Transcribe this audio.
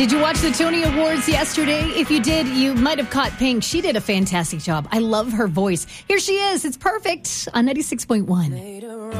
Did you watch the Tony Awards yesterday? If you did, you might have caught Pink. She did a fantastic job. I love her voice. Here she is. It's perfect on 96.1.